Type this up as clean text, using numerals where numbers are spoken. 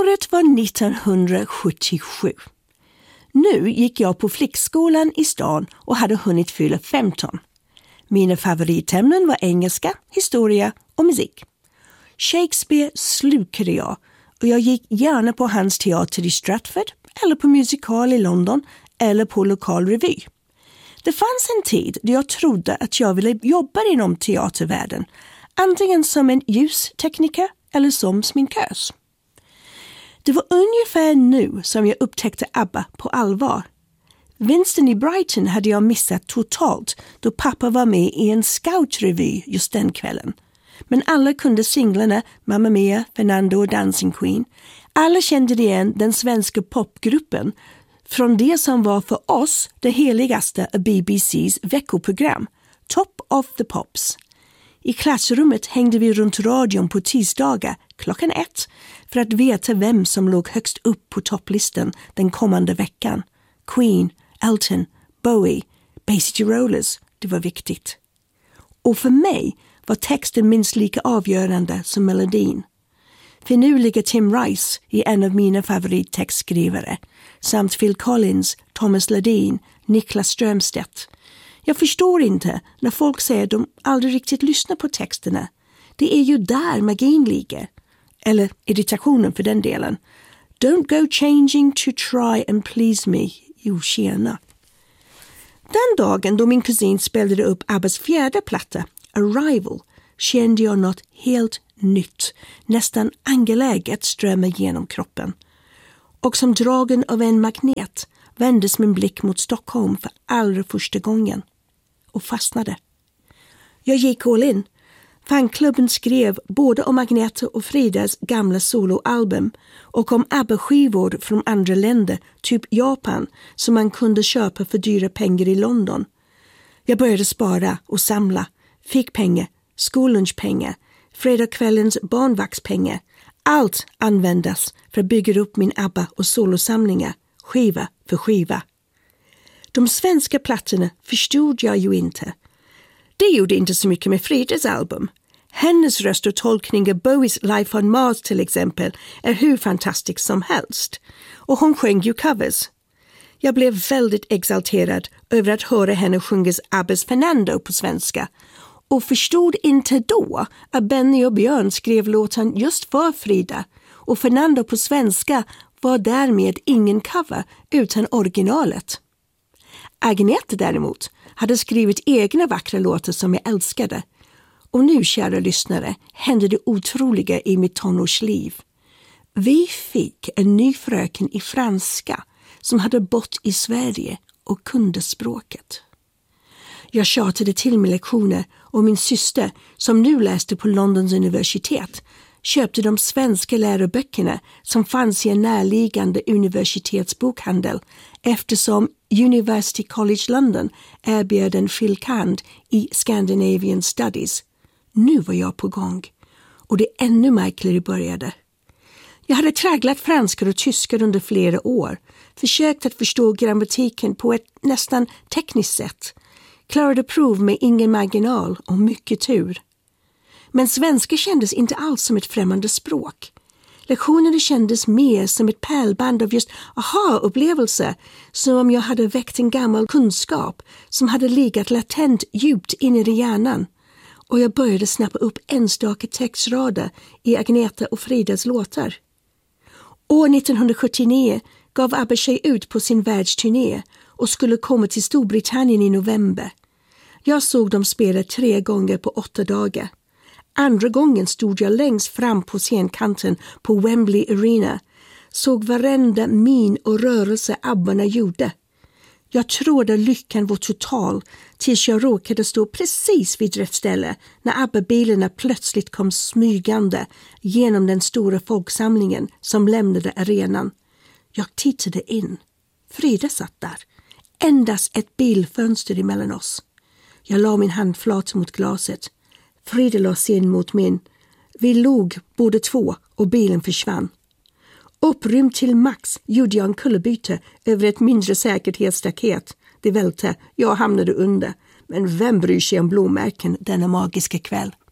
Året var 1977. Nu gick jag på flickskolan i stan och hade hunnit fylla 15. Mina favoritämnen var engelska, historia och musik. Shakespeare slukade jag och jag gick gärna på hans teater i Stratford eller på musikal i London eller på lokal revy. Det fanns en tid då jag trodde att jag ville jobba inom teatervärlden, antingen som en ljustekniker eller som sminkös. Det var ungefär nu som jag upptäckte ABBA på allvar. Vinsten i Brighton hade jag missat totalt då pappa var med i en scoutrevy just den kvällen. Men alla kunde singlarna Mamma Mia, Fernando och Dancing Queen. Alla kände igen den svenska popgruppen från det som var för oss det heligaste av BBCs veckoprogram, Top of the Pops. I klassrummet hängde vi runt radion på tisdagar 1:00 för att veta vem som låg högst upp på topplistan den kommande veckan. Queen, Elton, Bowie, Bay City Rollers, det var viktigt. Och för mig var texten minst lika avgörande som melodin. För nu ligger Tim Rice i en av mina favorittextskrivare, samt Phil Collins, Thomas Ledin, Niklas Strömstedt. Jag förstår inte när folk säger att de aldrig riktigt lyssnar på texterna. Det är ju där magin ligger. Eller irritationen för den delen. Don't go changing to try and please me, you tjena. Den dagen då min kusin spelade upp Abbas fjärde platta, Arrival, kände jag något helt nytt, nästan angeläget strömma genom kroppen. Och som dragen av en magnet vändes min blick mot Stockholm för allra första gången och fastnade. Jag gick all in. Fanklubben skrev både om Agneta och Fridas gamla soloalbum och om ABBA-skivor från andra länder, typ Japan, som man kunde köpa för dyra pengar i London. Jag började spara och samla, fick pengar, skollunchpengar, fredagskvällens barnvaktspengar. Allt användas för att bygga upp min ABBA- och solosamlingar, skiva för skiva. De svenska plattorna förstod jag ju inte. Det gjorde inte så mycket med Fridas album. Hennes röst och tolkning av Bowies Life on Mars till exempel är hur fantastisk som helst. Och hon sjöng ju covers. Jag blev väldigt exalterad över att höra henne sjungas Abbas Fernando på svenska. Och förstod inte då att Benny och Björn skrev låten just för Frida. Och Fernando på svenska var därmed ingen cover utan originalet. Agneta däremot hade skrivit egna vackra låtar som jag älskade. Och nu, kära lyssnare, hände det otroliga i mitt tonårsliv. Vi fick en ny fröken i franska som hade bott i Sverige och kunde språket. Jag tjatade till med lektioner och min syster, som nu läste på Londons universitet, köpte de svenska läroböckerna som fanns i en närliggande universitetsbokhandel eftersom University College London erbjöd en filkand i Scandinavian Studies. Nu var jag på gång och det ännu märkligare började. Jag hade tragglat franska och tyska under flera år, försökt att förstå grammatiken på ett nästan tekniskt sätt, klarade prov med ingen marginal och mycket tur. Men svenska kändes inte alls som ett främmande språk. Lektionerna kändes mer som ett pärlband av just aha-upplevelser, som om jag hade väckt en gammal kunskap som hade legat latent djupt inne i hjärnan. Och jag började snappa upp enstaka textrader i Agneta och Fridas låtar. År 1979 gav ABBA sig ut på sin världsturné och skulle komma till Storbritannien i november. Jag såg dem spela 3 gånger på 8 dagar. Andra gången stod jag längst fram på scenkanten på Wembley Arena. Såg varenda min och rörelse ABBA gjorde. Jag trodde lyckan var total tills jag råkade stå precis vid rätt ställe när ABBA-bilarna plötsligt kom smygande genom den stora folksamlingen som lämnade arenan. Jag tittade in. Frida satt där. Endast ett bilfönster emellan oss. Jag la min handflat mot glaset. Frida la sin mot min. Vi låg båda två och bilen försvann. Upprymd till max gjorde jag en kullerbyte över ett mindre säkerhetsstaket. Det välte, jag hamnade under. Men vem bryr sig om blåmärken denna magiska kväll?